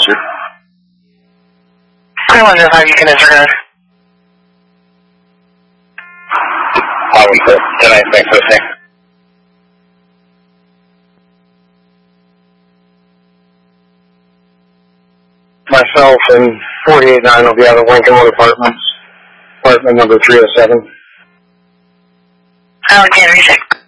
closer. 2105, you can disregard. 514, 10 thanks for listening. Myself and 489 will be out of Lincoln Road Apartments, apartment number 307. Alexander 6.